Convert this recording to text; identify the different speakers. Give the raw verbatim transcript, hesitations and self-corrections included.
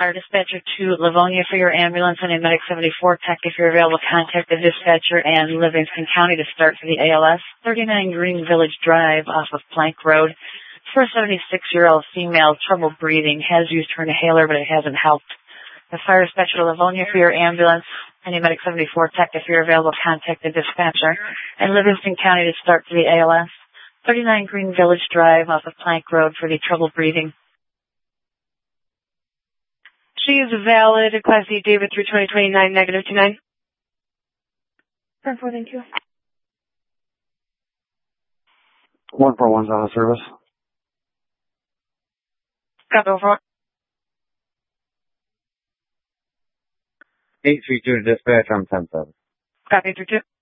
Speaker 1: Our dispatcher to Livonia for your ambulance and a Medic seventy-four tech. If you're available, contact the dispatcher and Livingston County to start for the A L S. thirty-nine Green Village Drive off of Plank Road. For a seventy-six-year-old female, trouble breathing, has used her inhaler, but it hasn't helped. The fire dispatcher to Livonia for your ambulance and a Medic seventy-four tech. If you're available, contact the dispatcher and Livingston County to start for the A L S. thirty-nine Green Village Drive off of Plank Road for the trouble breathing.
Speaker 2: She is valid, Class E David through twenty twenty-nine, negative two nine. ten four, thank you.
Speaker 3: one four one's out of service.
Speaker 2: Copy, over.
Speaker 3: eight three two to dispatch, I'm ten seven.
Speaker 2: Copy, three two.